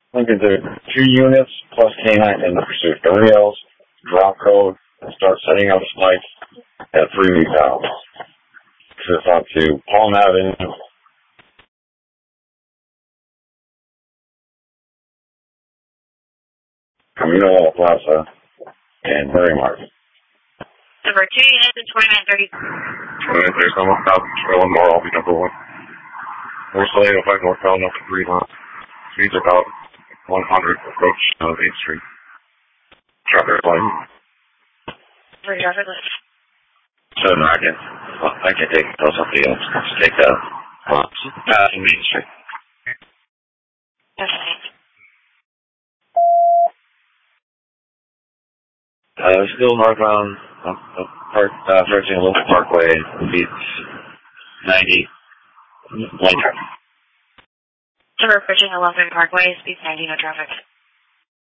Lincoln to 2 units plus K9 in the pursuit. Everybody else, drop code and start setting up spikes at 3 recals. It's up to Palm Avenue. Camino de la Plaza and Murray Market. Number 2 units at 2930. 2930, someone stop. One more, I'll be number 1. We're still 805 northbound up to 3 miles. Speeds about 100 approach 8th Street. Traffic light. For traffic light. So I can take those up the Just take that. Passing Main Street. Okay. Still northbound, approaching Local Parkway, beats 90. Light traffic. So we're approaching 11 Parkway, speeds 90, no traffic.